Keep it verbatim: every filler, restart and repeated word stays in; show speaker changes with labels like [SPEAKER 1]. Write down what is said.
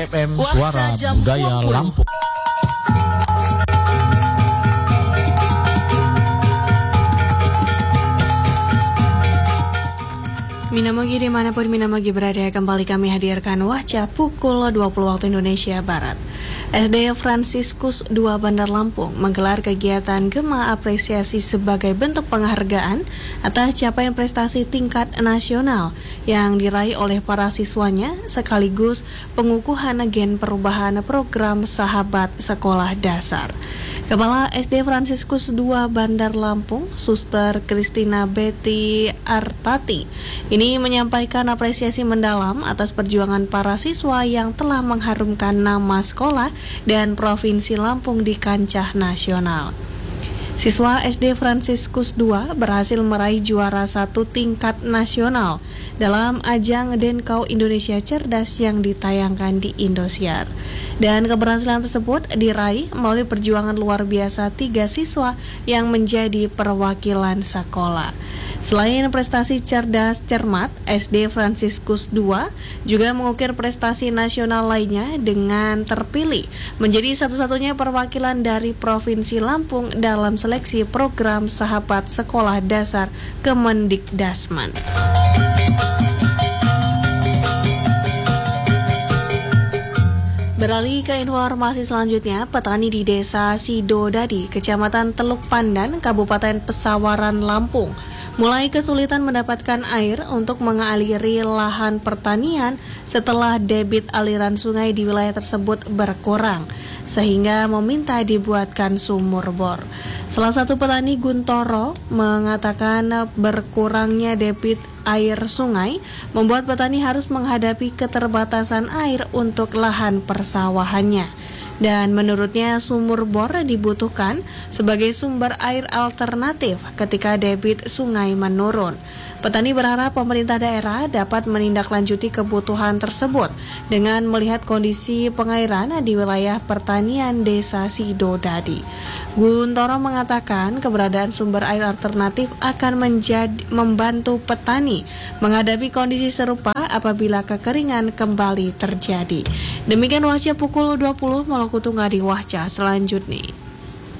[SPEAKER 1] F M Suara Budaya Lampung.
[SPEAKER 2] Minamagi dimanapun Minamagi berada, kembali kami hadirkan Wahca pukul dua puluh waktu Indonesia Barat. S D Fransiskus dua Bandar Lampung menggelar kegiatan Gema Apresiasi sebagai bentuk penghargaan atas capaian prestasi tingkat nasional yang diraih oleh para siswanya, sekaligus pengukuhan gen perubahan program Sahabat Sekolah Dasar. Kepala S D Fransiskus dua Bandar Lampung, Suster Kristina Betty Artati, ini menyampaikan apresiasi mendalam atas perjuangan para siswa yang telah mengharumkan nama sekolah dan Provinsi Lampung di kancah nasional. Siswa S D Fransiskus dua berhasil meraih juara satu tingkat nasional dalam ajang Denkau Indonesia Cerdas yang ditayangkan di Indosiar. Dan keberhasilan tersebut diraih melalui perjuangan luar biasa tiga siswa yang menjadi perwakilan sekolah. Selain prestasi cerdas cermat, S D Fransiskus dua juga mengukir prestasi nasional lainnya dengan terpilih menjadi satu-satunya perwakilan dari Provinsi Lampung dalam seleksi program Sahabat Sekolah Dasar Kemendikdasman. Beralih ke informasi selanjutnya, petani di Desa Sidodadi, Kecamatan Teluk Pandan, Kabupaten Pesawaran, Lampung, mulai kesulitan mendapatkan air untuk mengaliri lahan pertanian setelah debit aliran sungai di wilayah tersebut berkurang, sehingga meminta dibuatkan sumur bor. Salah satu petani Guntoro mengatakan berkurangnya debit air sungai membuat petani harus menghadapi keterbatasan air untuk lahan persawahannya. Dan menurutnya sumur bor dibutuhkan sebagai sumber air alternatif ketika debit sungai menurun. Petani berharap pemerintah daerah dapat menindaklanjuti kebutuhan tersebut dengan melihat kondisi pengairan di wilayah pertanian Desa Sidodadi. Guntoro mengatakan keberadaan sumber air alternatif akan menjadi, membantu petani menghadapi kondisi serupa apabila kekeringan kembali terjadi. Demikian Wahca pukul dua puluh, Maluku Tunggal di Wahca selanjutnya.